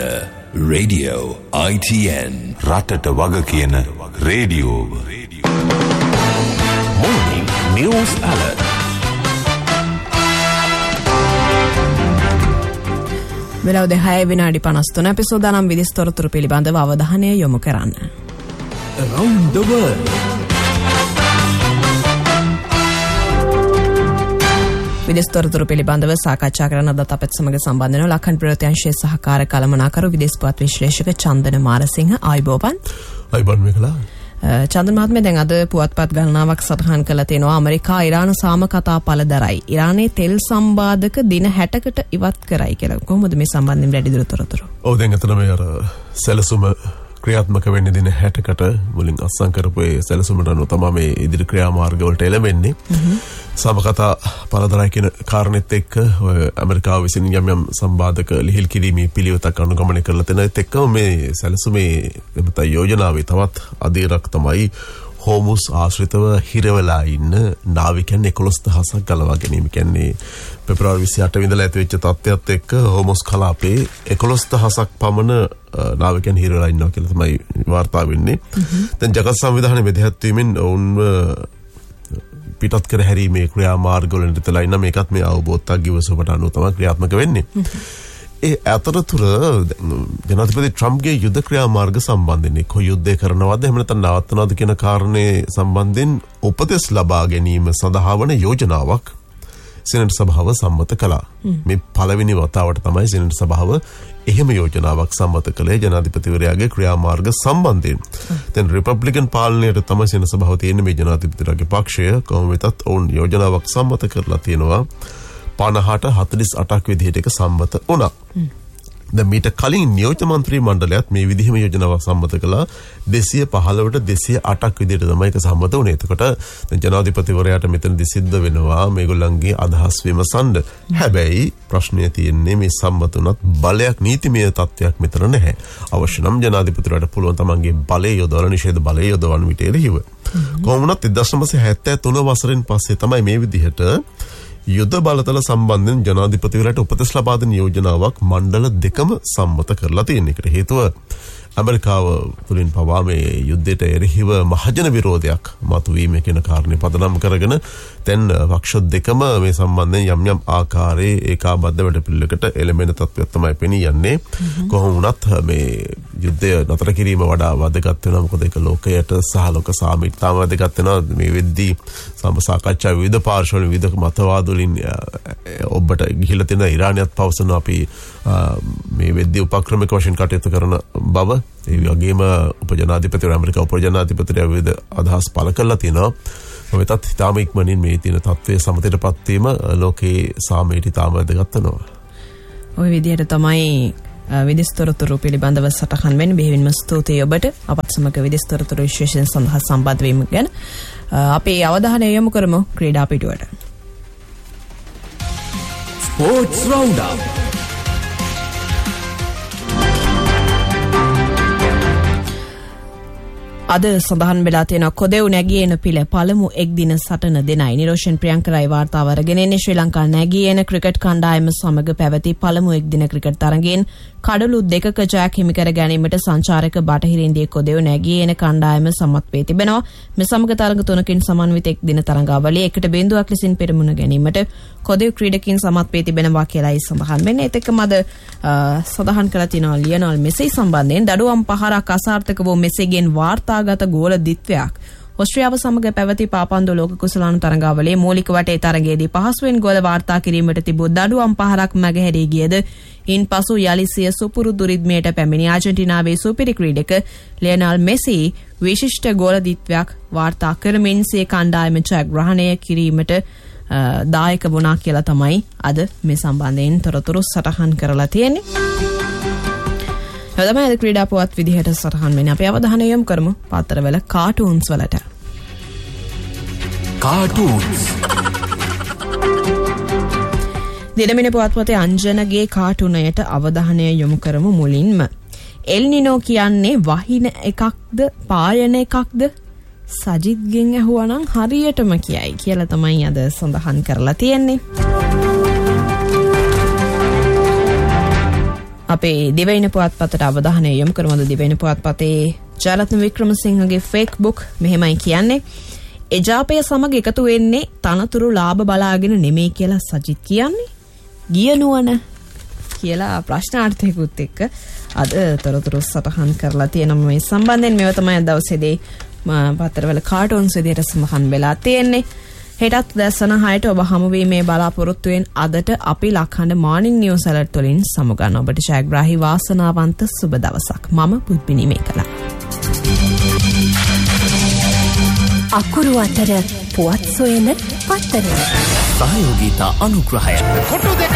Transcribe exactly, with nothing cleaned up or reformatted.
Radio I T N රටට වග කියන රේඩියෝව. Morning News Alert. වෙලාව දෙහය විනාඩි පනස් තුන අපි සෝදානම් විදේශ තොරතුරු පිළිබඳව අවධානය යොමු කරන්න. Around the world. විදේශ තොරතුරු පිළිබඳව සාකච්ඡා කරන අදත් අපත් සමග සම්බන්ධ වෙන ලක්ෂණ ප්‍රවෘත්තිංශයේ සහකාර කළමනාකරු විදේශ පුවත් විශ්ලේෂක චන්දන මාරසිංහ ආයිබෝවන්. ආයිබෝවන් මේකලා. චන්දන මහත්මයා දැන් අද පුවත්පත් ගණනාවක් සටහන් කළා තියෙනවා ඇමරිකා ඉරාන සාම කතා පළදරයි. ඉරානයේ තෙල් සම්බාධක දින හැටකට ඉවත් කරයි කියලා. කොහොමද මේ සම්බන්ධයෙන් වැඩිදුර තොරතුරු? ඔව් දැන් අතන මේ අර සැලසුම ක්‍රියාත්මක වෙන්නේ දින හැටකට මුලින් අත්සන් කරපු ඒ සැලසුමට අනුව තමයි මේ ඉදිරි ක්‍රියාමාර්ග වලට එළඹෙන්නේ. සමකතා පළදරයි කියන කාරණෙත් එක්ක ඔය ඇමරිකාව විසින් යම් යම් සම්බාධක ලිහිල් කිරීමේ පිළිවෙතක් අනුගමනය කරලා තියෙනත් එක්කම මේ සැලසුමේ එමෙත යෝජනාවේ තවත් අධීරක් තමයි හෝමුස් ආශ්‍රිතව හිරවලා ඉන්න නාවිකයන් එකොළොස් දහසක් ගලවා ගැනීම. කියන්නේ පෙබරවාරි විසි අට වෙනිදා ඇති වෙච්ච තත්ත්වයක් එක්ක හෝමුස් කලාපේ එකොළොස් දහසක් පමණ නාවිකයන් හිරවලා ඉන්නවා කියලා තමයි වාර්තා වෙන්නේ. දැන් ජගත් සංවිධානයේ මෙදහත් වීමෙන් ඔවුන්ව පිටත් කර හැරීමේ ක්‍රියාමාර්ග වල නිරතලා ඉන්න මේකත් මේ අවබෝධයක් ගිවිසුමට අනුව තමයි ක්‍රියාත්මක වෙන්නේ. ඒ අතරතුර ජනාධිපති ට්‍රම්ප්ගේ යුද්ධ ක්‍රියාමාර්ග සම්බන්ධයෙන් කො යුද්ධය කරනවද එහෙම නැත්නම් නවත්තනවද කියන කාරණේ සම්බන්ධයෙන් උපදෙස් ලබා ගැනීම සඳහා වන යෝජනාවක් සෙනට් සභාව සම්මත කළා. මේ පළවෙනි වතාවට තමයි සෙනට් සභාව එහෙම යෝජනාවක් සම්මත කළේ ජනාධිපතිවරයාගේ ක්‍රියාමාර්ග සම්බන්ධයෙන්. දැන් රිපබ්ලිකන් පාලනයට තමයි සෙනට් සභාව තියෙන්නේ. මේ ජනාධිපතිවරයාගේ පක්ෂය කොහොම වෙතත් ඔවුන් යෝජනාවක් සම්මත කරලා තියෙනවා. පනහට හතළිස් අටක් විදිහට එක සම්මත වුණා. දැන් මීට කලින් නියෝජ්‍ය මන්ත්‍රී මණ්ඩලයත් මේ විදිහම යෝජනාවක් සම්මත කළා. දෙසිය පහළොවට දෙසිය අටක් විදිහට තමයි ඒක සම්මත වුණේ. එතකොට දැන් ජනාධිපතිවරයාට මෙතනදී සිද්ධ වෙනවා මේගොල්ලන්ගේ අදහස් විමසන්න. හැබැයි ප්‍රශ්නය තියෙන්නේ මේ සම්මත වුණත් බලයක් නීතිමය තත්ත්වයක් මෙතන නැහැ. අවශ්‍ය නම් ජනාධිපතිවරයාට පුළුවන් තමන්ගේ බලය යොදවලා නිෂේධ බලය යොදවන්න විට එරෙහිව. කොහොම වුණත් එක්දහස් නවසිය හැත්තෑ තුන වසරෙන් පස්සේ තමයි මේ විදිහට යුද්ධ බලතල සම්බන්ධයෙන් ජනාධිපතිවරයාට උපදෙස් ලබා දෙන යෝජනාවක් මණ්ඩල දෙකම සම්මත කරලා තියෙන. එකට හේතුව ඇමරිකාව තුළින් පවා මේ යුද්ධයට එරෙහිව මහජන විරෝධයක් මතුවීම කියන කාරණේ පදනම් කරගෙන දැන් පක්ෂ දෙකම මේ සම්බන්ධයෙන් යම් යම් ආකාරයේ ඒකාබද්ධ වැඩපිළිවෙලකට එළඹෙන තත්ත්වයක් තමයි පෙනී යන්නේ. කොහොම වුණත් මේ යුද්ධය නතර කිරීම වඩා වැදගත් වෙනවා. මොකද ඒක ලෝකයට සහ ලෝක සාමිත්‍යතාව වැදගත් වෙනවා. මේ වෙද්දී සාකච්ඡා විවිධ පාර්ශ්වවල විවිධ මතවාද වලින් ඔබට ගිහිලා තියෙන ඉරානියත් පවසන අපි මේ වෙද්දී උපක්‍රමික වශයෙන් කටයුතු කරන බව. ඒ වගේම උපජනාධිපතිවරයා ඇමරිකා උපජනාධිපතිවරයා විවිධ අදහස් පළ කරලා තිනවා. වෙතත් තාම ඉක්මනින් මේ තියෙන තත්ත්වයේ සමතේටපත් වීම ලෝකේ සාමයට තාම වැදගත් වෙනවා. ওই විදිහට තමයි විදේශ තොරතුරු පිළිබඳව සටහන් වෙන්නේ. බෙහෙවින්ම ස්තුතියි ඔබට අපත් සමග විදේශ තොරතුරු විශ්ලේෂණ සඳහා සම්බන්ධ වීම ගැන. අපි අවධානය යොමු කරමු ක්‍රීඩා පිටුවට. Sports Roundup. අද සඳහන් වෙලා තියෙන කොදෙව් නැගියන පිළ පළමු එක් දින සටන දෙනයි. නිරෝෂන් ප්‍රියංකරයි වාර්තාව අරගෙන එන්නේ. ශ්‍රී ලංකා නැගියන ක්‍රිකට් කණ්ඩායම සමග පැවති පළමු එක් දින ක්‍රිකට් තරගයෙන් කඩලු දෙකක ජයක් හිමි කර ගැනීමට සංචාරක බටහිර ඉන්දිය කොදෙව් නැගියන කණ්ඩායම සමත් වේ තිබෙනවා. මේ සමග තරග තුනකින් සමන්විත එක් දින තරඟාවලිය එකට බිඳුවක් ලෙසින් පෙරමුණ ගැනීමට කොදෙව් ක්‍රීඩකින් සමත් වේ තිබෙනවා කියලායි සඳහන් වෙන්නේ. ඒත් එක්කම අද සඳහන් කරලා තිනවා ලියනල් මෙසි සම්බන්ධයෙන් දඩුවම් පහරක් අසාර්ථක වූ මෙසිගෙන් වාර්තාගත ගෝල දිත්වයක් ඔස්ට්‍රියාව සමග පැවති පාපන්දු ලෝක කුසලාන තරඟාවලියේ මූලික වටේ තරගයේදී පහසුවෙන් ගෝල වාර්තා කිරීමට තිබූ දඩුවම් පහරක් මැගහැරී ගියද ඉන්පසු යලි සිය සුපුරුදු රිද්මයට පැමිණි ආජන්ටිනාවේ සුපිරි ක්‍රීඩක ලියනල් මෙසි විශිෂ්ට ගෝල දිත්වයක් වාර්තා කරමින් සිය කණ්ඩායම ජයග්‍රහණය කිරීමට දායක වුණා කියලා තමයි අද මේ සම්බන්ධයෙන් තොරතුරු සටහන් කරලා තියෙන්නේ. එතම අද ක්‍රීඩා පුවත් විදිහට සටහන් වෙන්නේ. අපි අවධානය යොමු කරමු පාත්‍රවල කාටූන්ස් වලට. කාටූන්ස්. දිනමින පුවත්පතේ අංජනගේ කාටුනයට අවධානය යොමු කරමු මුලින්ම. එල් නිනෝ කියන්නේ වහින එකක්ද පායන එකක්ද? සජිත්ගෙන් ඇහුවනම් හරියටම කියයි කියලා තමයි අද සඳහන් කරලා තියෙන්නේ. අපේ දිවයින පුවත්පතට අවධානය යොමු කරමු. දිවයින පුවත්පතේ ජයරත්න වික්‍රමසිංහගේ ෆේස්බුක් මෙහෙමයි කියන්නේ. එජාපය සමග එකතු වෙන්නේ තනතුරු ලාභ බලාගෙන නෙමෙයි කියලා සජිත් කියන්නේ. ගිය නුවණ කියලා ප්‍රශ්නාර්ථයකුත් එක්ක අද තොරතුරු සටහන් කරලා තියෙනවා මේ සම්බන්ධයෙන්. මේව තමයි දවසේදී පත්තරවල කාටුන්ස් විදියට සමහන් වෙලා තියෙන්නේ. හෙටත් දැසන හයට ඔබ හමුවීමේ බලාපොරොත්තුවෙන් අදට අපි ලක්හඬ මාර්නිං නිවුස් ඇලර්ට් වලින් සමුගන්න. ඔබට ශාග්‍රාහි වාසනාවන්ත සුබ දවසක්. මම පුත්පිනි මේකලා. අකුරු අතර පුවත් සොයන පත්තරේ සහයෝගීතා අනුග්‍රහය කොටු දෙක